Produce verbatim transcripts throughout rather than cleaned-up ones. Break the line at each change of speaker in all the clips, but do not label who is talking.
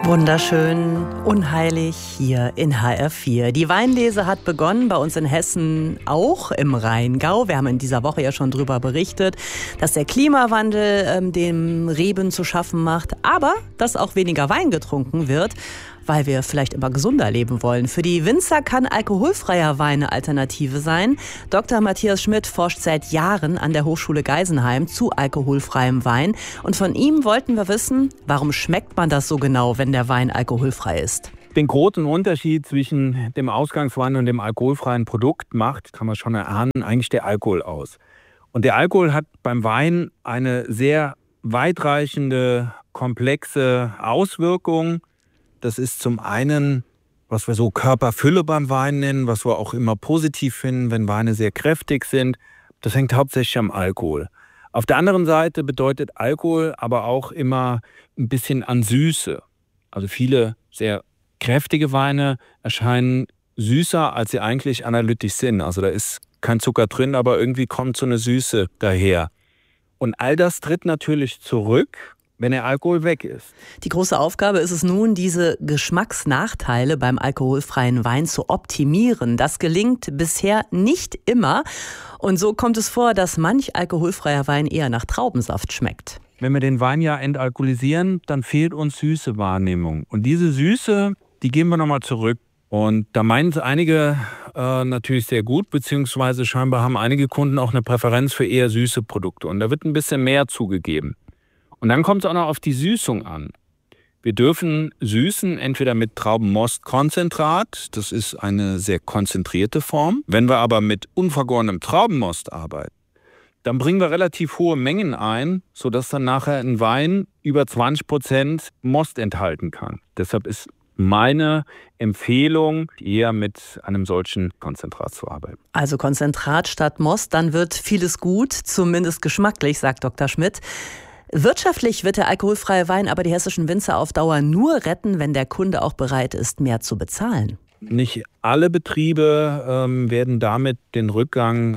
Wunderschön, unheilig hier in H R vier. Die Weinlese hat begonnen, bei uns in Hessen, auch im Rheingau. Wir haben in dieser Woche ja schon darüber berichtet, dass der Klimawandel ähm, dem Reben zu schaffen macht, aber dass auch weniger Wein getrunken wird, weil wir vielleicht immer gesunder leben wollen. Für die Winzer kann alkoholfreier Wein eine Alternative sein. Doktor Matthias Schmidt forscht seit Jahren an der Hochschule Geisenheim zu alkoholfreiem Wein. Und von ihm wollten wir wissen, warum schmeckt man das so genau, wenn der Wein alkoholfrei ist?
Den großen Unterschied zwischen dem Ausgangswein und dem alkoholfreien Produkt macht, kann man schon erahnen, eigentlich der Alkohol aus. Und der Alkohol hat beim Wein eine sehr weitreichende, komplexe Auswirkung. Das ist zum einen, was wir so Körperfülle beim Wein nennen, was wir auch immer positiv finden, wenn Weine sehr kräftig sind. Das hängt hauptsächlich am Alkohol. Auf der anderen Seite bedeutet Alkohol aber auch immer ein bisschen an Süße. Also viele sehr kräftige Weine erscheinen süßer, als sie eigentlich analytisch sind. Also da ist kein Zucker drin, aber irgendwie kommt so eine Süße daher. Und all das tritt natürlich zurück, wenn der Alkohol weg ist.
Die große Aufgabe ist es nun, diese Geschmacksnachteile beim alkoholfreien Wein zu optimieren. Das gelingt bisher nicht immer. Und so kommt es vor, dass manch alkoholfreier Wein eher nach Traubensaft schmeckt.
Wenn wir den Wein ja entalkoholisieren, dann fehlt uns süße Wahrnehmung. Und diese Süße, die geben wir nochmal zurück. Und da meinen es einige äh, natürlich sehr gut, beziehungsweise scheinbar haben einige Kunden auch eine Präferenz für eher süße Produkte. Und da wird ein bisschen mehr zugegeben. Und dann kommt es auch noch auf die Süßung an. Wir dürfen süßen entweder mit Traubenmostkonzentrat, das ist eine sehr konzentrierte Form. Wenn wir aber mit unvergorenem Traubenmost arbeiten, dann bringen wir relativ hohe Mengen ein, sodass dann nachher ein Wein über zwanzig Prozent Most enthalten kann. Deshalb ist meine Empfehlung, eher mit einem solchen Konzentrat zu arbeiten.
Also Konzentrat statt Most, dann wird vieles gut, zumindest geschmacklich, sagt Doktor Schmidt. Wirtschaftlich wird der alkoholfreie Wein aber die hessischen Winzer auf Dauer nur retten, wenn der Kunde auch bereit ist, mehr zu bezahlen.
Nicht alle Betriebe ähm, werden damit den Rückgang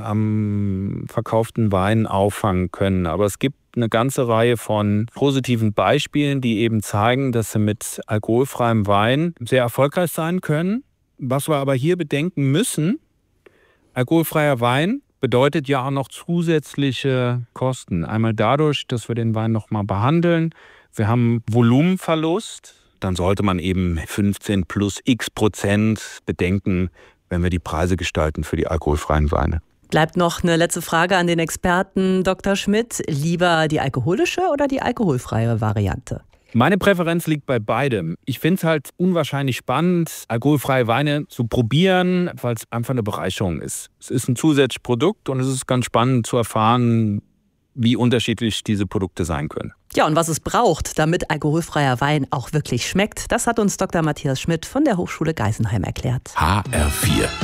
am verkauften Wein auffangen können. Aber es gibt eine ganze Reihe von positiven Beispielen, die eben zeigen, dass sie mit alkoholfreiem Wein sehr erfolgreich sein können. Was wir aber hier bedenken müssen, alkoholfreier Wein bedeutet ja auch noch zusätzliche Kosten. Einmal dadurch, dass wir den Wein nochmal behandeln. Wir haben Volumenverlust. Dann sollte man eben fünfzehn plus x Prozent bedenken, wenn wir die Preise gestalten für die alkoholfreien Weine.
Bleibt noch eine letzte Frage an den Experten, Doktor Schmidt. Lieber die alkoholische oder die alkoholfreie Variante?
Meine Präferenz liegt bei beidem. Ich finde es halt unwahrscheinlich spannend, alkoholfreie Weine zu probieren, weil es einfach eine Bereicherung ist. Es ist ein zusätzliches Produkt und es ist ganz spannend zu erfahren, wie unterschiedlich diese Produkte sein können.
Ja, und was es braucht, damit alkoholfreier Wein auch wirklich schmeckt, das hat uns Doktor Matthias Schmidt von der Hochschule Geisenheim erklärt.
H R vier